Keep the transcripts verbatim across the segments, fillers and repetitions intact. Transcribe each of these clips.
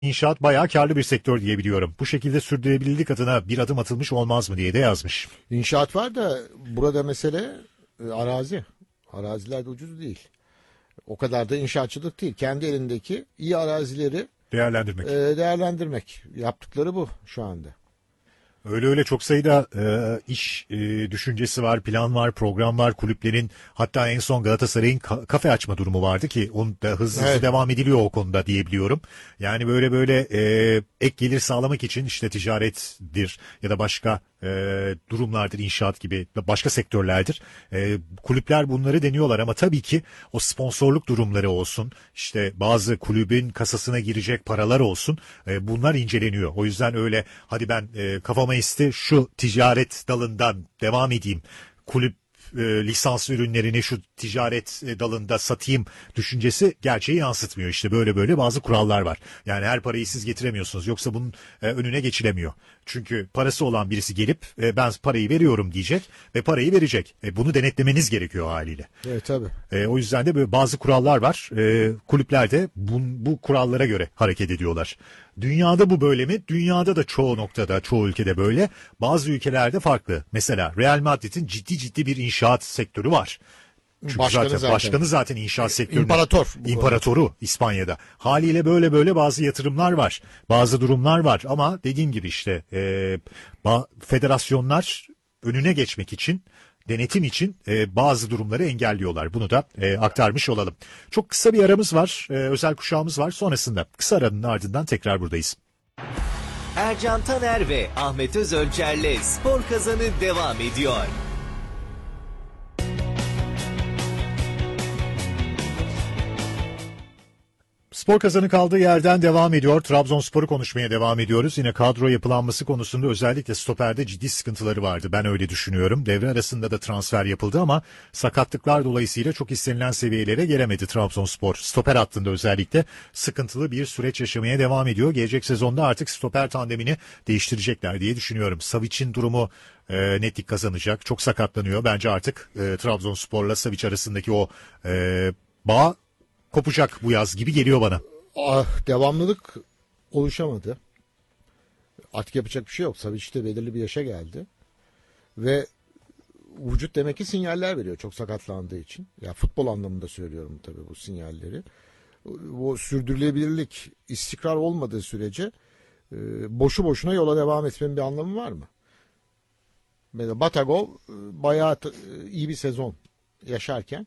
İnşaat bayağı karlı bir sektör diye biliyorum. Bu şekilde sürdürülebilirlik adına bir adım atılmış olmaz mı diye de yazmış. İnşaat var da burada mesele e, arazi. Araziler de ucuz değil. O kadar da inşaatçılık değil. Kendi elindeki iyi arazileri Değerlendirmek. e, değerlendirmek. Yaptıkları bu şu anda. Öyle öyle çok sayıda e, iş e, düşüncesi var, plan var, program var, kulüplerin, hatta en son Galatasaray'ın ka- kafe açma durumu vardı ki onun da hızlı hızlı Evet. devam ediliyor o konuda diyebiliyorum. Yani böyle böyle e, ek gelir sağlamak için işte ticarettir ya da başka e, durumlardır, inşaat gibi başka sektörlerdir. E, kulüpler bunları deniyorlar ama tabii ki o sponsorluk durumları olsun, işte bazı kulübün kasasına girecek paralar olsun, e, bunlar inceleniyor. O yüzden öyle hadi ben e, kafama esti şu ticaret dalından devam edeyim, kulüp e, lisans ürünlerini şu ticaret e, dalında satayım düşüncesi gerçeği yansıtmıyor. İşte böyle böyle bazı kurallar var. Yani her parayı siz getiremiyorsunuz. Yoksa bunun e, önüne geçilemiyor. Çünkü parası olan birisi gelip e, ben parayı veriyorum diyecek ve parayı verecek. E, bunu denetlemeniz gerekiyor haliyle. Evet tabii. E, o yüzden de böyle bazı kurallar var. E, kulüpler de bu, bu kurallara göre hareket ediyorlar. Dünyada bu böyle mi? Dünyada da çoğu noktada, çoğu ülkede böyle. Bazı ülkelerde farklı. Mesela Real Madrid'in ciddi ciddi bir inşaat sektörü var. Çünkü Başkanı zaten, zaten. başkanı zaten inşaat sektörünün İmparator. imparatoru İspanya'da. Haliyle böyle böyle bazı yatırımlar var. Bazı durumlar var ama dediğim gibi işte e, ba- federasyonlar önüne geçmek için, denetim için e, bazı durumları engelliyorlar. Bunu da e, aktarmış olalım. Çok kısa bir aramız var. E, özel kuşağımız var. Sonrasında kısa aranın ardından tekrar buradayız. Ercan Taner ve Ahmet Özölçer'le Spor Kazanı devam ediyor. Spor Kazanı kaldığı yerden devam ediyor. Trabzonspor'u konuşmaya devam ediyoruz. Yine kadro yapılanması konusunda özellikle stoperde ciddi sıkıntıları vardı. Ben öyle düşünüyorum. Devre arasında da transfer yapıldı ama sakatlıklar dolayısıyla çok istenilen seviyelere gelemedi Trabzonspor. Stoper hattında özellikle sıkıntılı bir süreç yaşamaya devam ediyor. Gelecek sezonda artık stoper tandemini değiştirecekler diye düşünüyorum. Savic'in durumu e, netlik kazanacak. Çok sakatlanıyor. Bence artık e, Trabzonspor'la Savic arasındaki o e, bağ kopacak bu yaz gibi geliyor bana. Ah, devamlılık oluşamadı. Artık yapacak bir şey yok. Savic de belirli bir yaşa geldi. Ve vücut demek ki sinyaller veriyor çok sakatlandığı için. Ya futbol anlamında söylüyorum tabii bu sinyalleri. O sürdürülebilirlik, istikrar olmadığı sürece e, boşu boşuna yola devam etmenin bir anlamı var mı? Mesela Batagov e, bayağı t- iyi bir sezon yaşarken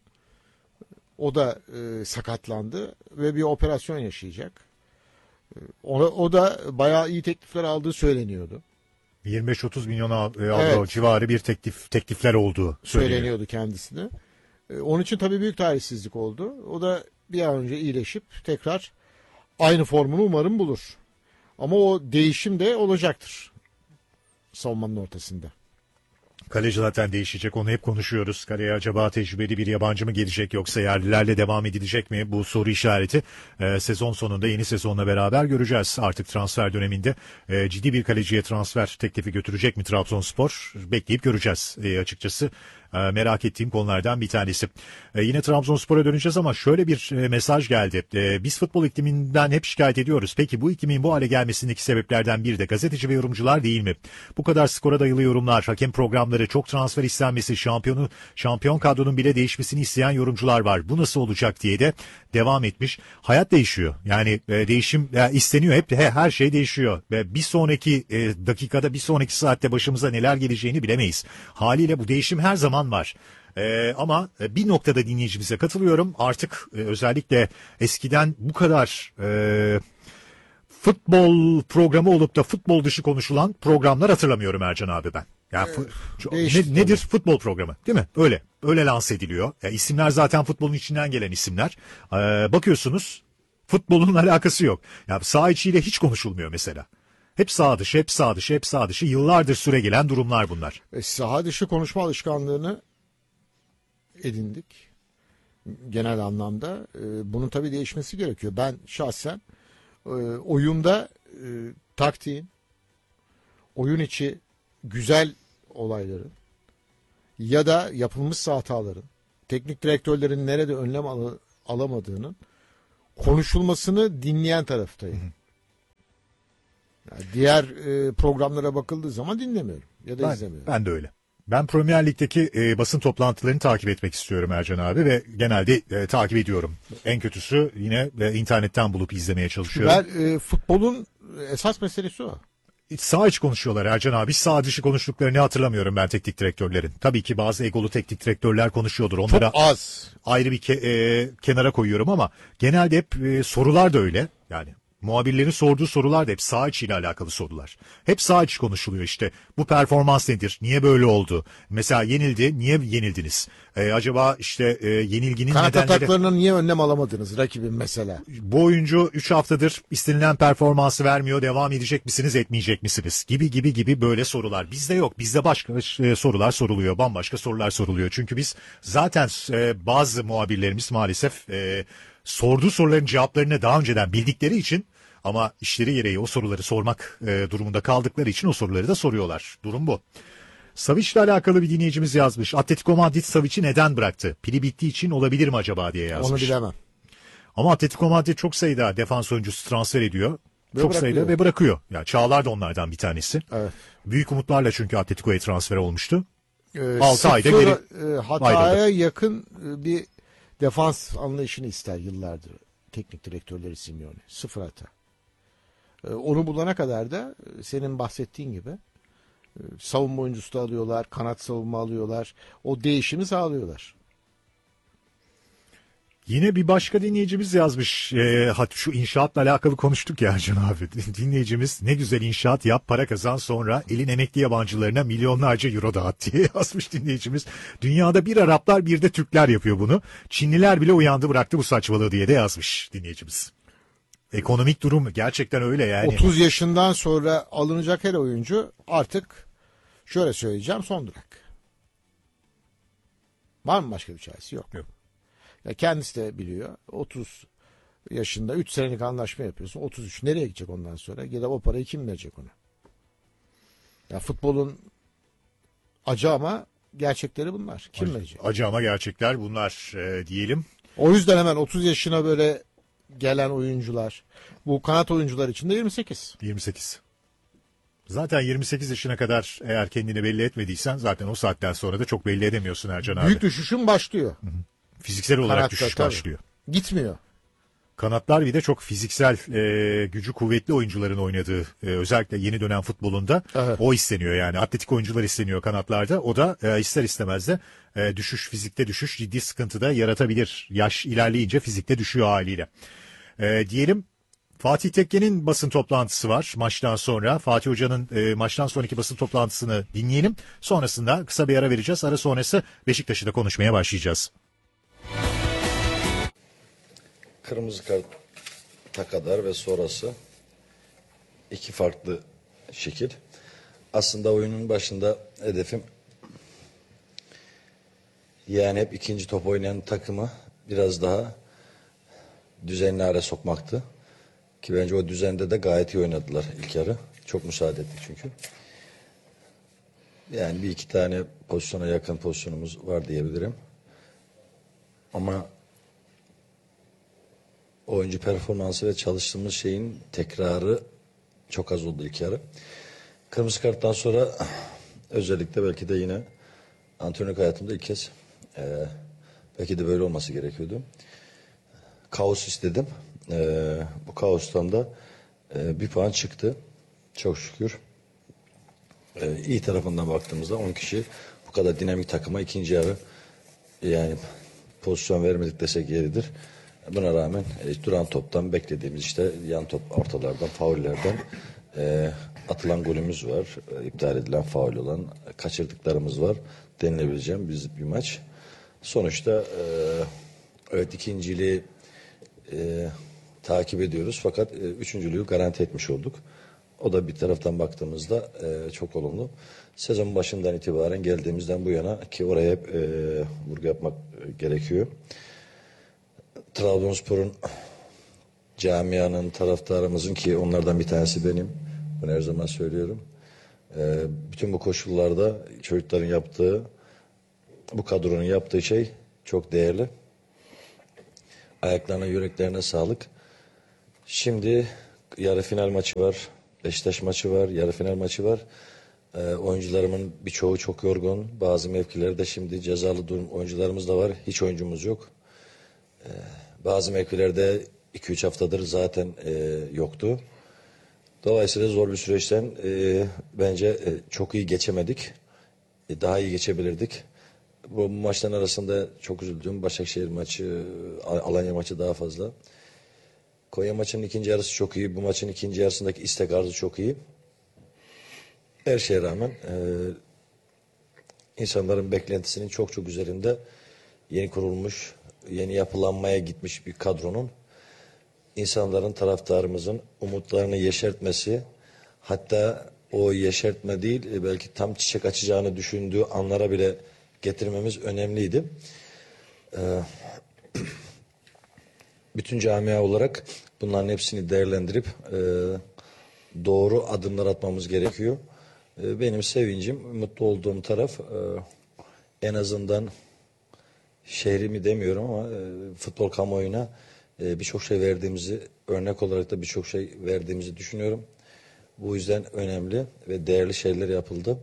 o da e, sakatlandı ve bir operasyon yaşayacak. E, o, o da bayağı iyi teklifler aldığı söyleniyordu. yirmi beş otuz milyon av- e, avro Evet. civarı bir teklif teklifler olduğu söyleniyor. Söyleniyordu kendisine. E, onun için tabii büyük talihsizlik oldu. O da bir an önce iyileşip tekrar aynı formunu umarım bulur. Ama o değişim de olacaktır savunmanın ortasında. Kaleci zaten değişecek, onu hep konuşuyoruz. Kaleye acaba tecrübeli bir yabancı mı gelecek yoksa yerlilerle devam edilecek mi? Bu soru işareti e, sezon sonunda yeni sezonla beraber göreceğiz. Artık transfer döneminde e, ciddi bir kaleciye transfer teklifi götürecek mi Trabzonspor? Bekleyip göreceğiz e, açıkçası. E, merak ettiğim konulardan bir tanesi. E, yine Trabzonspor'a döneceğiz ama şöyle bir e, mesaj geldi. E, biz futbol ikliminden hep şikayet ediyoruz. Peki bu iklimin bu hale gelmesindeki sebeplerden biri de gazeteci ve yorumcular değil mi? Bu kadar skora dayalı yorumlar, hakem programları, çok transfer istenmesi, şampiyonu, şampiyon kadronun bile değişmesini isteyen yorumcular var. Bu nasıl olacak diye de devam etmiş. Hayat değişiyor. Yani e, değişim e, isteniyor. Hep he, her şey değişiyor. Ve bir sonraki e, dakikada, bir sonraki saatte başımıza neler geleceğini bilemeyiz. Haliyle bu değişim her zaman var. Ee, ama bir noktada dinleyicimize katılıyorum. Artık e, özellikle eskiden bu kadar e, futbol programı olup da futbol dışı konuşulan programlar hatırlamıyorum Ercan abi ben. Ya fu- şu- değişti ne- nedir futbol programı, değil mi? Öyle. Öyle lanse ediliyor. Ya isimler zaten futbolun içinden gelen isimler. Ee, bakıyorsunuz futbolun alakası yok. Ya saha içiyle hiç konuşulmuyor mesela. Hep sağ dışı, hep sağ dışı, hep sağ dışı. Yıllardır süre gelen durumlar bunlar. E, saha dışı konuşma alışkanlığını edindik. Genel anlamda. E, bunun tabii değişmesi gerekiyor. Ben şahsen e, oyunda e, taktiğin, oyun içi güzel olayların ya da yapılmış hataların, teknik direktörlerin nerede önlem al- alamadığının konuşulmasını dinleyen taraftayım. Yani diğer e, programlara bakıldığı zaman dinlemiyorum ya da Ben, izlemiyorum. ben de öyle. Ben Premier Lig'deki e, basın toplantılarını takip etmek istiyorum Ercan abi ve genelde e, takip ediyorum. En kötüsü yine e, internetten bulup izlemeye çalışıyorum. Ben e, futbolun esas meselesi o. Sağ içi konuşuyorlar Ercan abi. Hiç sağ dışı konuştuklarını hatırlamıyorum ben teknik direktörlerin. Tabii ki bazı egolu teknik direktörler konuşuyordur. Çok Onlara az. ayrı bir ke- e, kenara koyuyorum ama genelde hep e, sorular da öyle. Yani muhabirlerin sorduğu sorular da hep saha içiyle alakalı sorular. Hep saha içi konuşuluyor işte. Bu performans nedir? Niye böyle oldu? Mesela yenildi. Niye yenildiniz? E, acaba işte e, yenilginin Kanat nedenleri... ataklarına niye önlem alamadınız rakibin mesela? Bu oyuncu üç haftadır istenilen performansı vermiyor. Devam edecek misiniz, etmeyecek misiniz? Gibi gibi gibi böyle sorular. Bizde yok. Bizde başka e, sorular soruluyor. Bambaşka sorular soruluyor. Çünkü biz zaten e, bazı muhabirlerimiz maalesef e, sorduğu soruların cevaplarını daha önceden bildikleri için ama işleri gereği o soruları sormak e, durumunda kaldıkları için o soruları da soruyorlar. Durum bu. Savic'le alakalı bir dinleyicimiz yazmış. Atletico Madrid Savic'i neden bıraktı? Pili bittiği için olabilir mi acaba diye yazmış. Onu bilemem. Ama Atletico Madrid çok sayıda defans oyuncusu transfer ediyor. Ve çok bırakıyor. sayıda ve bırakıyor. Yani Çağlar da onlardan bir tanesi. Evet. Büyük umutlarla çünkü Atletico'ya transfer olmuştu. Ee, Altı ayda sıfır, geri e, hataya ayrıldı. yakın e, bir defans anlayışını ister yıllardır teknik direktörleri Simeone. Sıfır hata. Ee, onu bulana kadar da e, senin bahsettiğin gibi e, savunma oyuncusu da alıyorlar, kanat savunma alıyorlar. O değişimi sağlıyorlar. Yine bir başka dinleyicimiz yazmış. E, hat- şu inşaatla alakalı konuştuk ya Ercan abi. Dinleyicimiz ne güzel inşaat yap, para kazan, sonra elin emekli yabancılarına milyonlarca euro dağıt diye yazmış dinleyicimiz. Dünyada bir Araplar bir de Türkler yapıyor bunu. Çinliler bile uyandı bıraktı bu saçmalığı diye de yazmış dinleyicimiz. Ekonomik durum gerçekten öyle yani. otuz yaşından sonra alınacak her oyuncu artık şöyle söyleyeceğim son durak. Var mı başka bir çaresi? Yok. Yok. Ya kendisi de biliyor. otuz yaşında üç senelik anlaşma yapıyorsun. otuz üç nereye gidecek ondan sonra? Ya da o parayı kim verecek ona? Ya futbolun acı ama gerçekleri bunlar. Kim Acı- verecek? Acı ama gerçekler bunlar e, diyelim. O yüzden hemen otuz yaşına böyle gelen oyuncular, bu kanat oyuncular için de yirmi sekiz. yirmi sekiz. Zaten yirmi sekiz yaşına kadar eğer kendini belli etmediysen zaten o saatten sonra da çok belli edemiyorsun Ercan abi. Büyük düşüşün başlıyor. Fiziksel olarak Kanatta, düşüş tabii. başlıyor. Gitmiyor. Kanatlar bir de çok fiziksel e, gücü kuvvetli oyuncuların oynadığı e, özellikle yeni dönem futbolunda Evet. o isteniyor yani. Atletik oyuncular isteniyor kanatlarda. O da e, ister istemez de e, düşüş, fizikte düşüş ciddi sıkıntı da yaratabilir. Yaş ilerleyince fizikte düşüyor haliyle. E, diyelim Fatih Tekke'nin basın toplantısı var maçtan sonra. Fatih Hoca'nın e, maçtan sonraki basın toplantısını dinleyelim. Sonrasında kısa bir ara vereceğiz. Ara sonrası Beşiktaş'ı da konuşmaya başlayacağız. Kırmızı karta kadar ve sonrası iki farklı şekil. Aslında oyunun başında hedefim yani hep ikinci top oynayan takımı biraz daha düzenli hale sokmaktı. Ki bence o düzende de gayet iyi oynadılar ilk yarı. Çok müsaade ettik çünkü. Yani bir iki tane pozisyona yakın pozisyonumuz var diyebilirim. Ama oyuncu performansı ve çalıştığımız şeyin tekrarı çok az oldu ilk yarı. Kırmızı karttan sonra özellikle belki de yine antrenörlük hayatımda ilk kez e, belki de böyle olması gerekiyordu. Kaos istedim. E, bu kaostan da e, bir puan çıktı. Çok şükür. E, iyi tarafından baktığımızda on kişi bu kadar dinamik takıma ikinci yarı yani pozisyon vermedik desek yeridir. Buna rağmen e, duran toptan beklediğimiz işte yan top ortalardan, faullerden e, atılan golümüz var. E, iptal edilen faul olan, e, kaçırdıklarımız var. Denilebileceğim biz bir maç. Sonuçta e, evet ikinciliği e, takip ediyoruz. Fakat e, üçüncülüğü garanti etmiş olduk. O da bir taraftan baktığımızda e, çok olumlu. Sezon başından itibaren geldiğimizden bu yana ki oraya hep e, vurgu yapmak e, gerekiyor. Trabzonspor'un camianın, taraftarımızın ki onlardan bir tanesi benim. Bunu her zaman söylüyorum. Ee, bütün bu koşullarda çocukların yaptığı, bu kadronun yaptığı şey çok değerli. Ayaklarına, yüreklerine sağlık. Şimdi yarı final maçı var. Beşiktaş maçı var, yarı final maçı var. Ee, oyuncularımın birçoğu çok yorgun. Bazı mevkilerde şimdi cezalı durum oyuncularımız da var. Hiç oyuncumuz yok. Ee, bazı mevkilerde iki üç haftadır zaten e, yoktu. Dolayısıyla zor bir süreçten e, bence e, çok iyi geçemedik. E, daha iyi geçebilirdik. Bu maçların arasında çok üzüldüm. Başakşehir maçı, Alanya maçı daha fazla. Konya maçının ikinci yarısı çok iyi. Bu maçın ikinci yarısındaki istek arzu çok iyi. Her şeye rağmen e, insanların beklentisinin çok çok üzerinde yeni kurulmuş, yeni yapılanmaya gitmiş bir kadronun insanların, taraftarımızın umutlarını yeşertmesi, hatta o yeşertme değil e, belki tam çiçek açacağını düşündüğü anlara bile getirmemiz önemliydi. Ee, bütün camia olarak bunların hepsini değerlendirip e, doğru adımlar atmamız gerekiyor. E, benim sevincim, mutlu olduğum taraf e, en azından şehrimi demiyorum ama e, futbol kamuoyuna e, birçok şey verdiğimizi, örnek olarak da birçok şey verdiğimizi düşünüyorum. Bu yüzden önemli ve değerli şeyler yapıldı.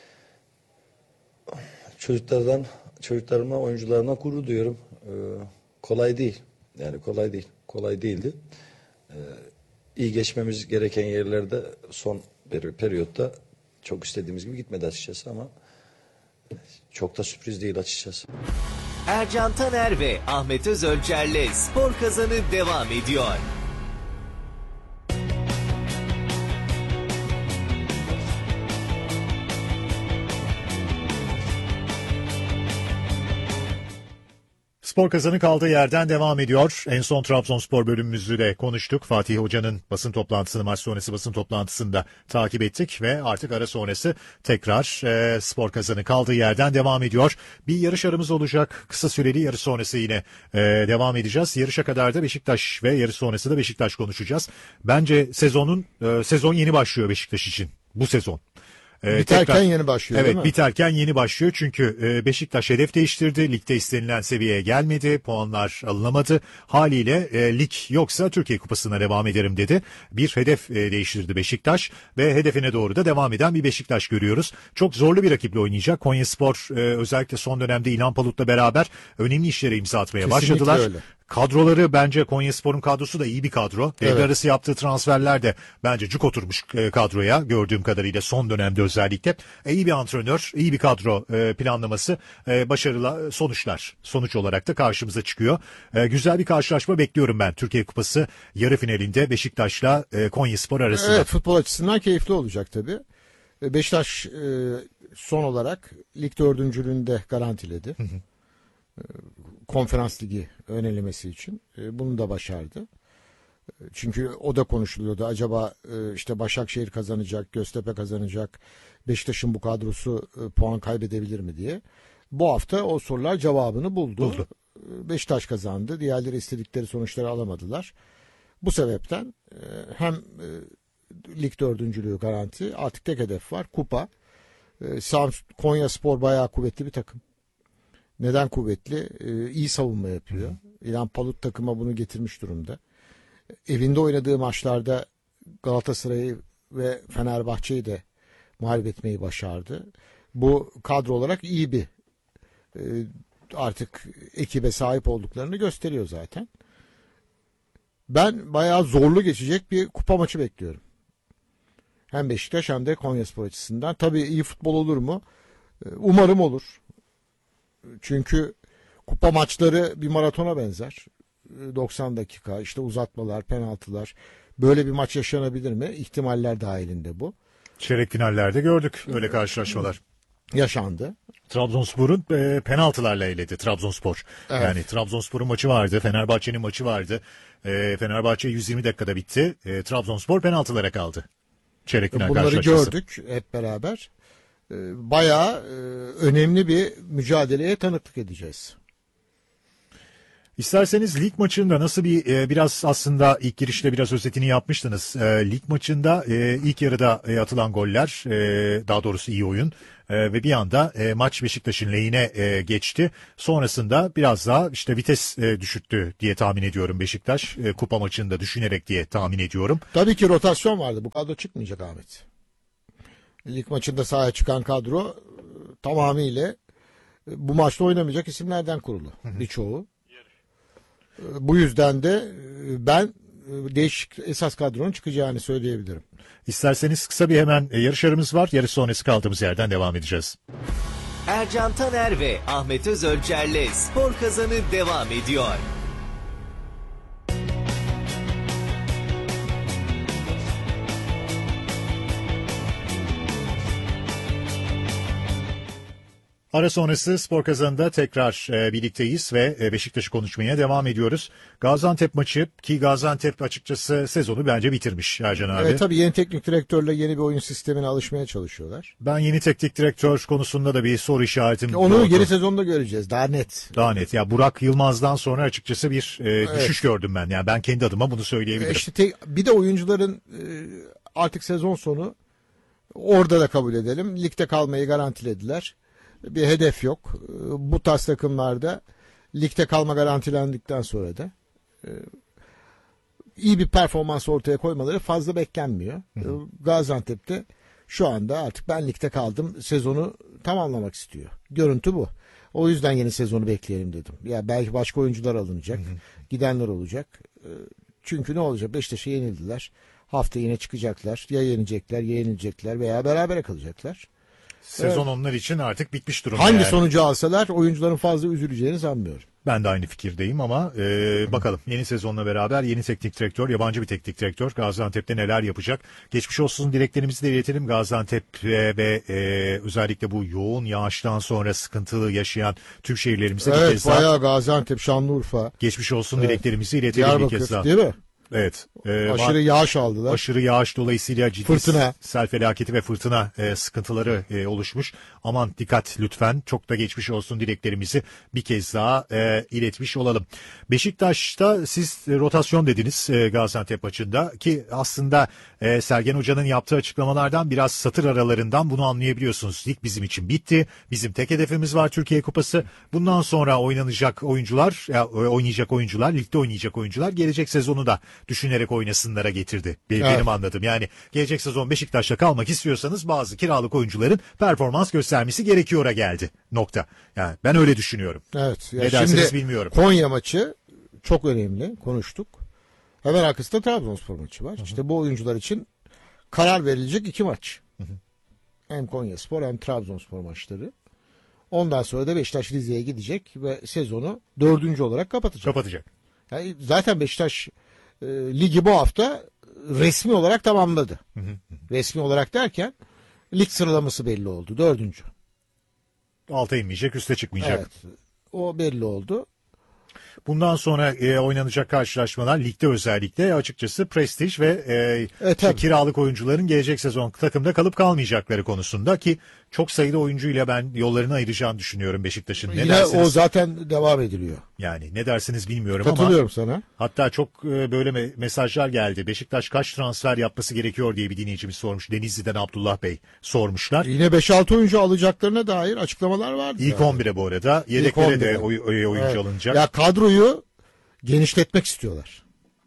Çocuklardan, çocuklarıma, oyuncularıma gurur duyuyorum. Ee, kolay değil. Yani kolay değil. Kolay değildi. Ee, iyi geçmemiz gereken yerlerde son peri- periyotta çok istediğimiz gibi gitmedi açıkçası ama çok da sürpriz değil açıkçası. Ercan Taner ve Ahmet Özölçer'le Spor Kazanı devam ediyor. Spor Kazanı kaldığı yerden devam ediyor. En son Trabzonspor bölümümüzü de konuştuk. Fatih Hoca'nın basın toplantısını, maç sonrası basın toplantısını da takip ettik ve artık ara sonrası tekrar e, Spor Kazanı kaldığı yerden devam ediyor. Bir yarış aramız olacak. Kısa süreli yarış sonrası yine e, devam edeceğiz. Yarışa kadar da Beşiktaş ve yarış sonrası da Beşiktaş konuşacağız. Bence sezonun e, sezon yeni başlıyor Beşiktaş için. Bu sezon. Ee, biterken tekrar, yeni başlıyor evet, değil mi? biterken yeni başlıyor çünkü e, Beşiktaş hedef değiştirdi. Ligde istenilen seviyeye gelmedi. Puanlar alınamadı. Haliyle e, lig yoksa Türkiye Kupası'na devam ederim dedi. Bir hedef e, değiştirdi Beşiktaş ve hedefine doğru da devam eden bir Beşiktaş görüyoruz. Çok zorlu bir rakiple oynayacak. Konyaspor e, özellikle son dönemde İlhan Palut'la beraber önemli işlere imza atmaya Kesinlikle başladılar. Öyle. Kadroları bence Konyaspor'un kadrosu da iyi bir kadro. Devre Evet. arası yaptığı transferler de bence cuk oturmuş e, kadroya gördüğüm kadarıyla son dönemde özellikle. E, iyi bir antrenör, iyi bir kadro e, planlaması, e, başarılı sonuçlar. Sonuç olarak da karşımıza çıkıyor. E, güzel bir karşılaşma bekliyorum ben Türkiye Kupası yarı finalinde Beşiktaş'la e, Konyaspor arasında. Evet, futbol açısından keyifli olacak tabii. Beşiktaş e, son olarak lig dördüncülüğünde garantiledi. Hı hı. Konferans Ligi ön elemesi için bunu da başardı. Çünkü o da konuşuluyordu. Acaba işte Başakşehir kazanacak, Göztepe kazanacak, Beşiktaş'ın bu kadrosu puan kaybedebilir mi diye. Bu hafta o sorular cevabını buldu. buldu. Beşiktaş kazandı. Diğerleri istedikleri sonuçları alamadılar. Bu sebepten hem lig dördüncülüğü garanti, artık tek hedef var. Kupa. Konyaspor bayağı kuvvetli bir takım. Neden kuvvetli? Ee, iyi savunma yapıyor. Hı. İlhan Palut takıma bunu getirmiş durumda. Evinde oynadığı maçlarda Galatasaray'ı ve Fenerbahçe'yi de mağlup etmeyi başardı. Bu kadro olarak iyi bir e, artık ekibe sahip olduklarını gösteriyor zaten. Ben bayağı zorlu geçecek bir kupa maçı bekliyorum. Hem Beşiktaş hem de Konyaspor açısından. Tabii iyi futbol olur mu? Umarım olur. Çünkü kupa maçları bir maratona benzer. doksan dakika, işte uzatmalar, penaltılar. Böyle bir maç yaşanabilir mi? İhtimaller dahilinde bu. Çeyrek finallerde gördük öyle karşılaşmalar. Yaşandı. Trabzonspor'un e, penaltılarla eledi Trabzonspor. Evet. Yani Trabzonspor'un maçı vardı, Fenerbahçe'nin maçı vardı. E, Fenerbahçe yüz yirmi dakikada bitti. E, Trabzonspor penaltılara kaldı. Çeyrek final Bunları karşılaşması. gördük hep beraber. Bayağı önemli bir mücadeleye tanıklık edeceğiz. İsterseniz lig maçında nasıl bir e, biraz aslında ilk girişte biraz özetini yapmıştınız. E, lig maçında e, ilk yarıda e, atılan goller, e, daha doğrusu iyi oyun e, ve bir anda e, maç Beşiktaş'ın lehine e, geçti. Sonrasında biraz daha işte vites e, düşürttü diye tahmin ediyorum Beşiktaş. E, kupa maçında düşünerek diye tahmin ediyorum. Tabii ki rotasyon vardı. Bu kadro çıkmayacak Ahmet. Lig maçında sahaya çıkan kadro e, tamamıyla e, bu maçta oynamayacak isimlerden kurulu. Birçoğu. E, Bu yüzden de e, ben e, değişik esas kadronun çıkacağını söyleyebilirim. İsterseniz kısa bir hemen e, yarış aramız var. Yarış sonrası kaldığımız yerden devam edeceğiz. Ercan Taner ve Ahmet Özölçer'le Spor Kazanı devam ediyor. Ara sonrası Spor Kazanı'nda tekrar e, birlikteyiz ve e, Beşiktaş'ı konuşmaya devam ediyoruz. Gaziantep maçı ki Gaziantep açıkçası sezonu bence bitirmiş Ercan abi. Evet, tabii yeni teknik direktörle yeni bir oyun sistemine alışmaya çalışıyorlar. Ben yeni teknik direktör konusunda da bir soru işaretim Onu doğdu. geri sezonda göreceğiz. Daha net. Daha net. Ya Burak Yılmaz'dan sonra açıkçası bir e, düşüş gördüm ben. Yani ben kendi adıma bunu söyleyebilirim. İşte te- bir de oyuncuların e, artık sezon sonu orada da kabul edelim. Ligde kalmayı garantilediler. Bir hedef yok. E, Bu tarz takımlarda ligde kalma garantilendikten sonra da e, iyi bir performans ortaya koymaları fazla beklenmiyor. E, Gaziantep'te şu anda artık ben ligde kaldım sezonu tamamlamak istiyor. Görüntü bu. O yüzden yeni sezonu bekleyelim dedim. Ya belki başka oyuncular alınacak. Gidenler olacak. E, Çünkü ne olacak? Beşiktaş'a yenildiler. Hafta yine çıkacaklar. Ya yenecekler, ya yenilecekler veya berabere kalacaklar. Sezon onlar için artık bitmiş durumda. Hangi yani. sonucu alsalar oyuncuların fazla üzüleceğini sanmıyorum. Ben de aynı fikirdeyim ama e, bakalım yeni sezonla beraber yeni teknik direktör, yabancı bir teknik direktör Gaziantep'te neler yapacak? Geçmiş olsun dileklerimizi de iletelim Gaziantep'e ve e, özellikle bu yoğun yağıştan sonra sıkıntılı yaşayan tüm şehirlerimize bir Evet, kez daha bayağı Gaziantep, Şanlıurfa, geçmiş olsun dileklerimizi iletelim bir Diyarbakır kez daha. değil mi? Evet. E, Aşırı yağış aldılar. Aşırı yağış dolayısıyla ciddi Fırtına. sel felaketi ve fırtına e, sıkıntıları e, oluşmuş. Aman dikkat lütfen. Çok da geçmiş olsun dileklerimizi bir kez daha e, iletmiş olalım. Beşiktaş'ta siz e, rotasyon dediniz e, Gaziantep maçında ki aslında e, Sergen Hoca'nın yaptığı açıklamalardan biraz satır aralarından bunu anlayabiliyorsunuz. Lig bizim için bitti. Bizim tek hedefimiz var Türkiye Kupası. Bundan sonra oynanacak oyuncular, ya, oynayacak oyuncular, ligde oynayacak oyuncular gelecek sezonu da düşünerek oynasınlara getirdi. Benim Evet. anladığım. Yani gelecek sezon Beşiktaş'ta kalmak istiyorsanız bazı kiralık oyuncuların performans göstermesi gerekiyor'a geldi. Nokta. Yani ben öyle düşünüyorum. Evet. Ya Ne dersiniz şimdi bilmiyorum. Konya maçı çok önemli. Konuştuk. Hemen arkasında Trabzonspor maçı var. İşte bu oyuncular için karar verilecek iki maç. Hem Konyaspor hem Trabzonspor maçları. Ondan sonra da Beşiktaş Rize'ye gidecek ve sezonu dördüncü olarak kapatacak. Kapatacak. Yani zaten Beşiktaş e, ligi bu hafta resmi olarak tamamladı. Resmi olarak derken lig sıralaması belli oldu. Dördüncü. Alta inmeyecek, üste çıkmayacak. Evet. O belli oldu. Bundan sonra e, oynanacak karşılaşmalar ligde özellikle açıkçası prestij ve e, Evet, işte tabii. kiralık oyuncuların gelecek sezon takımda kalıp kalmayacakları konusunda ki çok sayıda oyuncuyla ben yollarını ayıracağını düşünüyorum Beşiktaş'ın. Ne Yine dersiniz? o zaten devam ediliyor. Yani ne dersiniz bilmiyorum ama Katılıyorum sana. hatta çok e, böyle me- mesajlar geldi. Beşiktaş kaç transfer yapması gerekiyor diye bir dinleyicimiz sormuş. Denizli'den Abdullah Bey sormuşlar. Yine beş altı oyuncu alacaklarına dair açıklamalar vardı. İlk zaten. on bire bu arada. Yedeklere on de bire. oy- oy- oyuncu Evet. alınacak. Ya kadroyu genişletmek istiyorlar.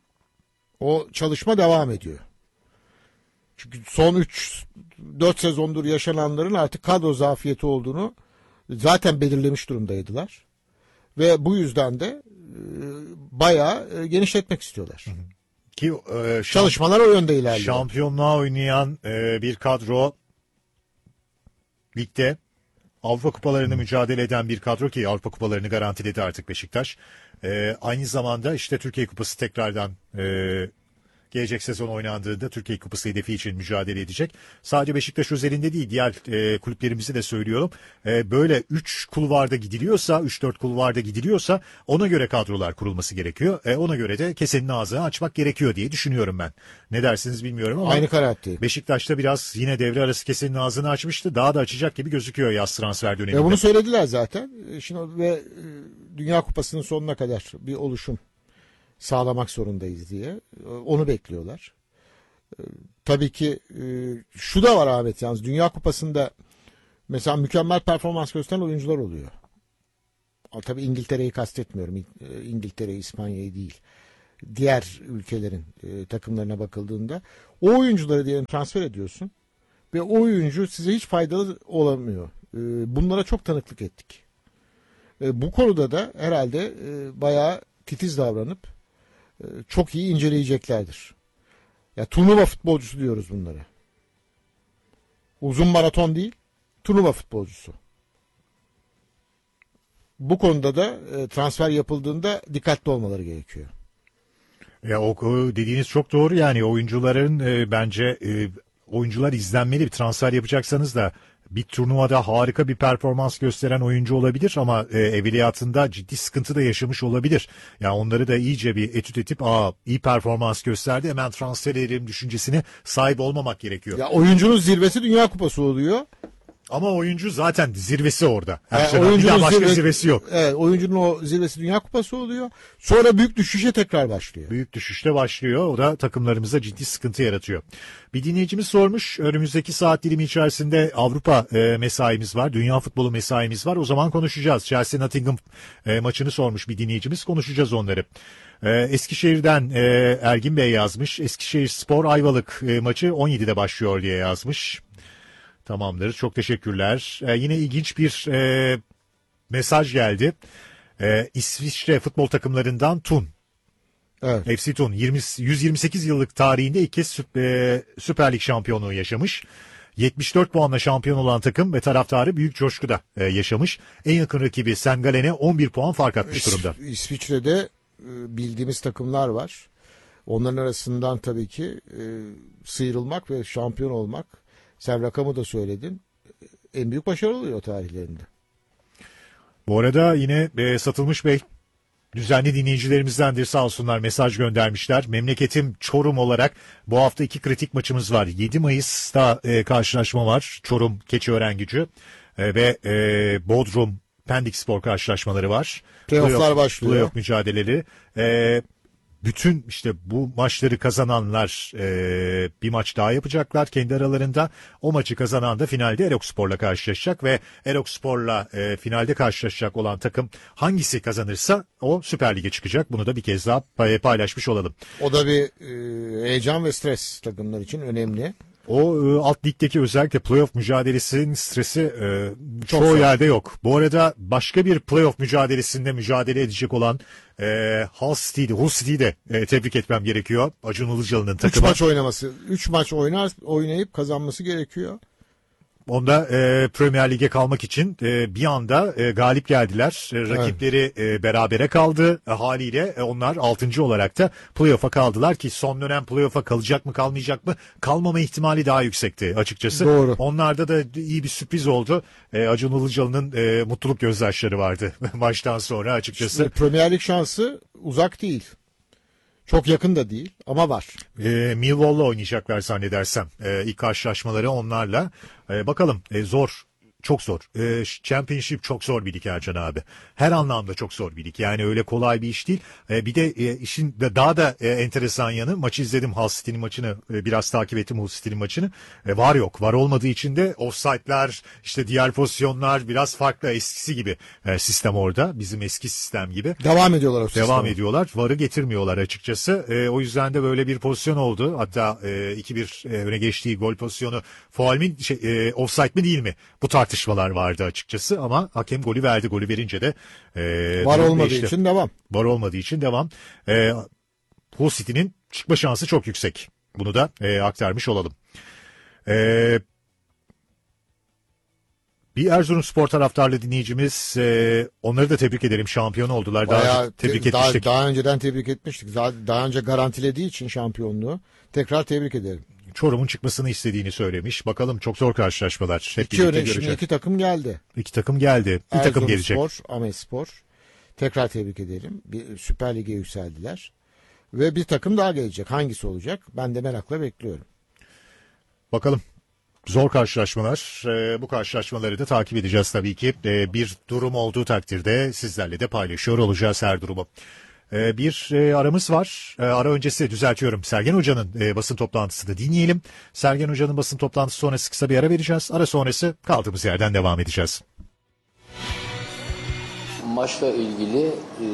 O çalışma devam ediyor. Çünkü son üç dört sezondur yaşananların artık kadro zafiyeti olduğunu zaten belirlemiş durumdaydılar. Ve bu yüzden de e, bayağı e, genişletmek istiyorlar. Ki e, şamp- Çalışmalar o yönde ilerliyor. şampiyonluğa oynayan e, bir kadro ligde Avrupa kupalarını mücadele eden bir kadro ki Avrupa kupalarını garantiledi artık Beşiktaş. E, aynı zamanda işte Türkiye Kupası tekrardan e, gelecek sezon oynandığında Türkiye Kupası hedefi için mücadele edecek. Sadece Beşiktaş özelinde değil diğer e, kulüplerimizi de söylüyorum. E, böyle üç kulvarda gidiliyorsa, üç dört kulvarda gidiliyorsa ona göre kadrolar kurulması gerekiyor. E, ona göre de kesenin ağzını açmak gerekiyor diye düşünüyorum ben. Ne dersiniz bilmiyorum ama Aynı kanaatteyim. Beşiktaş'ta biraz yine devre arası kesenin ağzını açmıştı. Daha da açacak gibi gözüküyor yaz transfer döneminde. Ve bunu söylediler zaten. E, Şimdi ve e, Dünya Kupası'nın sonuna kadar bir oluşum sağlamak zorundayız diye. Onu bekliyorlar. Tabii ki şu da var Ahmet, yalnız Dünya Kupası'nda mesela mükemmel performans gösteren oyuncular oluyor. Tabii İngiltere'yi kastetmiyorum. İngiltere, İspanya'yı değil. Diğer ülkelerin takımlarına bakıldığında o oyuncuları diyelim transfer ediyorsun ve o oyuncu size hiç faydalı olamıyor. Bunlara çok tanıklık ettik. Bu konuda da herhalde bayağı titiz davranıp çok iyi inceleyeceklerdir. Ya turnuva futbolcusu diyoruz bunlara. Uzun maraton değil, turnuva futbolcusu. Bu konuda da transfer yapıldığında dikkatli olmaları gerekiyor. Ya o o dediğiniz çok doğru, yani oyuncuların e, bence e, oyuncular izlenmeli. Bir transfer yapacaksanız da bir turnuvada harika bir performans gösteren oyuncu olabilir ama e, evveliyatında ciddi sıkıntı da yaşamış olabilir. Yani onları da iyice bir etüt edip aa iyi performans gösterdi hemen transfer edelim düşüncesine sahip olmamak gerekiyor. Ya oyuncunun zirvesi Dünya Kupası oluyor. Ama oyuncu zaten zirvesi orada. Yani Erşen abi, bir daha başka zirvesi, zirvesi yok. Evet, oyuncunun o zirvesi Dünya Kupası oluyor. Sonra büyük düşüşe tekrar başlıyor. Büyük düşüşte başlıyor. O da takımlarımıza ciddi sıkıntı yaratıyor. Bir dinleyicimiz sormuş. Önümüzdeki saat dilimi içerisinde Avrupa e, mesaimiz var. Dünya futbolu mesaimiz var. O zaman konuşacağız. Chelsea Nottingham e, maçını sormuş bir dinleyicimiz. Konuşacağız onları. Ee, Eskişehir'den e, Ergin Bey yazmış. Eskişehir Spor Ayvalık e, maçı on yedide başlıyor diye yazmış. Tamamdır. Çok teşekkürler. Ee, yine ilginç bir e, mesaj geldi. Ee, İsviçre futbol takımlarından Thun. Evet. F C Thun yirmi, yüz yirmi sekiz yıllık tarihinde ilk kez süp, e, Süper Lig şampiyonluğu yaşamış. yetmiş dört puanla şampiyon olan takım ve taraftarı büyük coşkuda e, yaşamış. En yakın rakibi Saint Gallen'e on bir puan fark atmış durumda. İsviçre'de e, bildiğimiz takımlar var. Onların arasından tabii ki e, sıyrılmak ve şampiyon olmak, sen rakamı da söyledin, en büyük başarı oluyor o tarihlerinde. Bu arada yine e, Satılmış Bey düzenli dinleyicilerimizdendir, sağ olsunlar, mesaj göndermişler. Memleketim Çorum olarak bu hafta iki kritik maçımız var. yedi Mayıs'ta e, karşılaşma var. Çorum Keçiörengücü e, ve e, Bodrum Pendikspor karşılaşmaları var. Playoff'lar başlıyor. Playoff mücadeleleri. E, bütün işte bu maçları kazananlar e, bir maç daha yapacaklar kendi aralarında. O maçı kazanan da finalde Elokspor'la karşılaşacak ve Elokspor'la e, finalde karşılaşacak olan takım hangisi kazanırsa o Süper Lig'e çıkacak. Bunu da bir kez daha paylaşmış olalım. O da bir e, heyecan ve stres takımlar için önemli. O e, alt ligdeki özellikle playoff mücadelesinin stresi e, Çok çoğu zor. yerde yok. Bu arada başka bir playoff mücadelesinde mücadele edecek olan e, Hull City'de, Hull City'yi de e, tebrik etmem gerekiyor. Acun Ilıcalı'nın Üç takımı. maç oynaması, üç maç oynar oynayıp kazanması gerekiyor. Onda e, Premier Lig'e kalmak için e, bir anda e, galip geldiler. E, rakipleri e, berabere kaldı. E, haliyle e, onlar altıncı olarak da playoff'a kaldılar ki son dönem playoff'a kalacak mı kalmayacak mı, kalmama ihtimali daha yüksekti açıkçası. Doğru. Onlarda da iyi bir sürpriz oldu. E, Acun Ilıcalı'nın e, mutluluk gözyaşları vardı maçtan sonra açıkçası. İşte Premier Lig şansı uzak değil. Çok yakın da değil ama var. E, Millwall'la oynayacaklar zannedersem. E, ilk karşılaşmaları onlarla. E, bakalım e, zor. Çok zor. E, Championship çok zor bir lig Ercan abi. Her anlamda çok zor bir lig. Yani öyle kolay bir iş değil. E, bir de e, işin de daha da e, enteresan yanı, maçı izledim, Hull City'nin maçını e, biraz takip ettim, Hull City'nin maçını. E, var yok. Var olmadığı için de offside'lar, işte diğer pozisyonlar biraz farklı, eskisi gibi e, sistem orada. Bizim eski sistem gibi. Devam ediyorlar o sisteme. Devam ediyorlar. V A R'ı getirmiyorlar açıkçası. E, o yüzden de böyle bir pozisyon oldu. Hatta e, iki bir e, öne geçtiği gol pozisyonu faul mi, şey, e, offside mi değil mi? Bu tartışmalar vardı açıkçası ama hakem golü verdi. Golü verince de e, Var durum olmadığı değişti. için devam. Var olmadığı için devam. E, Hull City'nin çıkma şansı çok yüksek. Bunu da e, aktarmış olalım. E, Bir Erzurumspor taraftarlı dinleyicimiz, e, onları da tebrik ederim. Şampiyon oldular. Daha Bayağı önce tebrik te- daha, etmiştik. daha önceden tebrik etmiştik. Daha, daha önce garantilediği için şampiyonluğu tekrar tebrik ederim. Çorum'un çıkmasını istediğini söylemiş. Bakalım, çok zor karşılaşmalar. Hep İki birlikte öne şimdi göreceğiz. iki takım geldi. İki takım geldi. Bir takım gelecek. Erzurumspor, Ahmetspor. Tekrar tebrik ederim. Bir Süper Lig'e yükseldiler. Ve bir takım daha gelecek. Hangisi olacak? Ben de merakla bekliyorum. Bakalım. Zor karşılaşmalar. Ee, bu karşılaşmaları da takip edeceğiz tabii ki. Ee, bir durum olduğu takdirde sizlerle de paylaşıyor olacağız her durumu. Ee, bir e, aramız var. Ee, ara öncesi düzeltiyorum. Sergen Hoca'nın e, basın toplantısını dinleyelim. Sergen Hoca'nın basın toplantısı sonrası kısa bir ara vereceğiz. Ara sonrası kaldığımız yerden devam edeceğiz. Maçla ilgili e,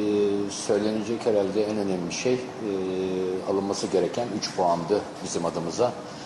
söylenecek herhalde en önemli şey e, alınması gereken üç puandı bizim adımıza.